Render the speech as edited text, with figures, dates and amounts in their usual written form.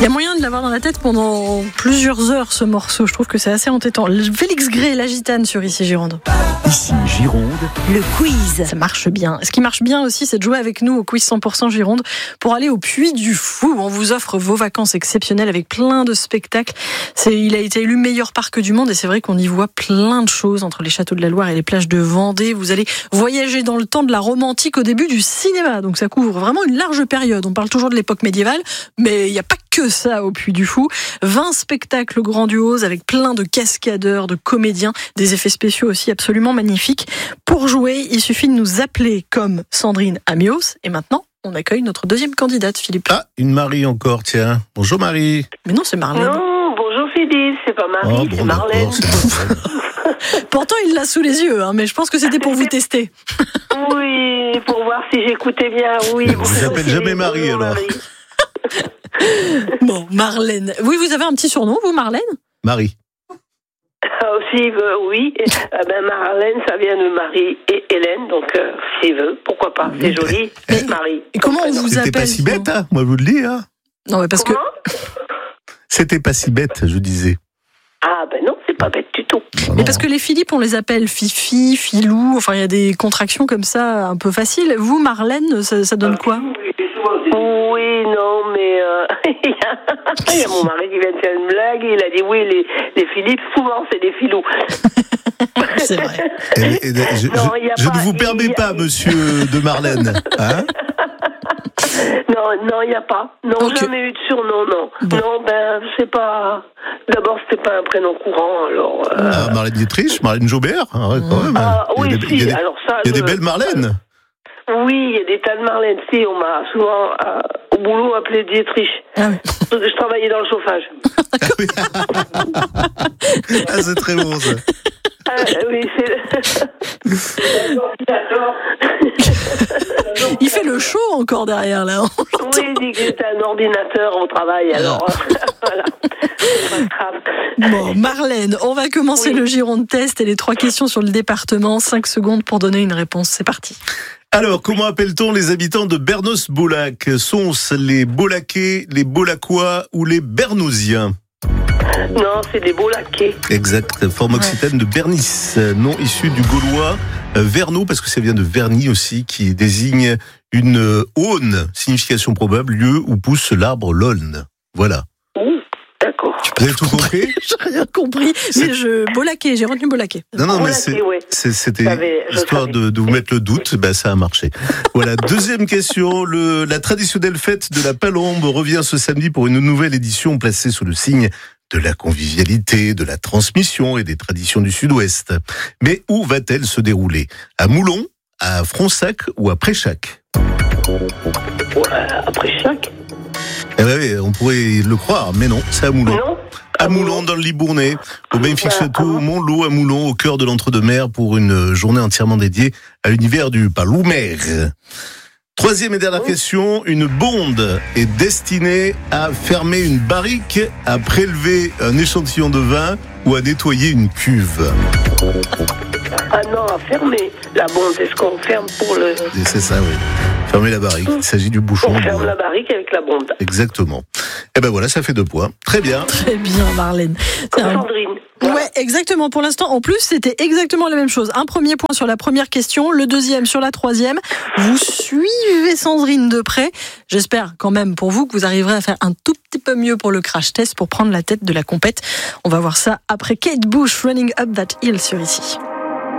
Il y a moyen de l'avoir dans la tête pendant plusieurs heures, ce morceau. Je trouve que c'est assez entêtant. Félix Gray, la gitane sur Ici Gironde. Ici Gironde, le quiz. Ça marche bien. Ce qui marche bien aussi, c'est de jouer avec nous au quiz 100% Gironde pour aller au Puy du Fou. On vous offre vos vacances exceptionnelles avec plein de spectacles. Il a été élu meilleur parc du monde et c'est vrai qu'on y voit plein de choses entre les châteaux de la Loire et les plages de Vendée. Vous allez voyager dans le temps de la romantique au début du cinéma. Donc ça couvre vraiment une large période. On parle toujours de l'époque médiévale, mais il n'y a pas que ça au Puy du Fou. 20 spectacles grandioses avec plein de cascadeurs, de comédiens, des effets spéciaux aussi absolument magnifiques. Pour jouer, il suffit de nous appeler comme Sandrine Amios. Et maintenant, on accueille notre deuxième candidate, Philippe. Ah, une Marie encore, tiens. Bonjour Marie. Mais non, c'est Marlène. Non, bonjour Philippe, c'est pas Marie, c'est Marlène. Pourtant, il l'a sous les yeux, mais je pense que c'était pour vous tester. Oui, pour voir si j'écoutais bien, oui. Je vous appelle jamais Marie, alors. Marie. Bon, Marlène. Oui, vous avez un petit surnom, vous, Marlène ? Marie. S'il veut, oui. Marlène, ça vient de Marie et Hélène, donc s'il veut, pourquoi pas, c'est joli. Marie. Et comment on vous appelle ? C'était pas si bête, hein, moi je vous le dis. Hein. Non, mais parce Comment ? C'était pas si bête, je disais. Ah non, c'est pas bête du tout. Mais parce que les Philippe, on les appelle Fifi, Filou, enfin il y a des contractions comme ça un peu faciles. Vous, Marlène, ça donne quoi ? Oui, non, mais il y a mon mari qui vient de faire une blague, il a dit oui, les Philippe, souvent c'est des filous. C'est vrai. Je ne vous permets pas, monsieur de Marlène. Hein ? Non, il n'y a pas. Non, Okay. Jamais eu de surnom, non. Bon. Non, c'est pas... D'abord, c'était pas un prénom courant, alors... Marlène Dietrich, Marlène Jobert. Quand même. oui, il y a alors ça... il y a des belles Marlènes. Oui, il y a des tas de Marlène. Si, on m'a souvent, au boulot, appelé Dietrich. Ah oui. Parce que je travaillais dans le chauffage. Ah, c'est très bon, ça. Oui, c'est... Il fait le show encore derrière, là. Oui, il dit que j'étais un ordinateur au travail, alors voilà. C'est pas grave. Bon, Marlène, on va commencer le Gironde Test et les 3 questions sur le département. 5 secondes pour donner une réponse. C'est parti. Alors, comment appelle-t-on les habitants de Bernos-Baulac ? Sont-ce les Baulacais, les Baulacois ou les Bernosiens ? Non, c'est des beaux laquais. Exact, forme occitane de Bernis, nom issu du gaulois Verno, parce que ça vient de Verny aussi, qui désigne une aune, signification probable, lieu où pousse l'arbre l'aulne. Voilà. D'accord. Vous avez tout compris ? J'ai rien compris, mais Baulaquais, j'ai retenu Baulaquais. Non, mais Baulacais, c'était je histoire savais. de vous mettre le doute, ça a marché. Voilà, deuxième question. La traditionnelle fête de la Palombe revient ce samedi pour une nouvelle édition placée sous le signe de la convivialité, de la transmission et des traditions du Sud-Ouest. Mais où va-t-elle se dérouler ? À Moulon, à Fronsac ou à Préchac ? Après chaque. Eh ben oui, on pourrait le croire, mais non, c'est à Moulon. Non. À Moulon, dans le Libournais, au magnifique château Montlot à Moulon, au cœur de l'Entre-deux-Mers, pour une journée entièrement dédiée à l'univers du Paloumer. Troisième et dernière question, une bonde est destinée à fermer une barrique, à prélever un échantillon de vin ou à nettoyer une cuve. Ah non, à fermer la bonde, est-ce qu'on ferme pour le... Et c'est ça, oui. Fermer la barrique, il s'agit du bouchon. On ferme la barrique avec la bonde. Exactement. Et ben voilà, ça fait 2 points. Très bien. Très bien, Marlène. Comme Sandrine. Ouais, exactement. Pour l'instant, en plus, c'était exactement la même chose. Un premier point sur la première question, le deuxième sur la troisième. Vous suivez Sandrine de près. J'espère quand même pour vous que vous arriverez à faire un tout petit peu mieux pour le crash test pour prendre la tête de la compète. On va voir ça après Kate Bush, Running Up That Hill sur Ici.